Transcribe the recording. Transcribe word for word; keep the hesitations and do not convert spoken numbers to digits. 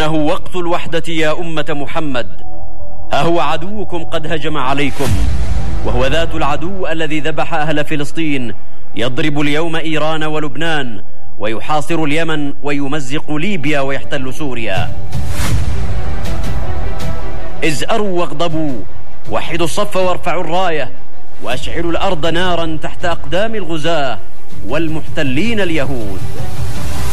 إنه وقت الوحدة يا أمة محمد. ها هو عدوكم قد هجم عليكم، وهو ذات العدو الذي ذبح أهل فلسطين، يضرب اليوم إيران ولبنان، ويحاصر اليمن، ويمزق ليبيا، ويحتل سوريا. ازأروا واغضبوا، وحدوا الصف وارفعوا الراية، وأشعلوا الأرض نارا تحت أقدام الغزاة والمحتلين اليهود.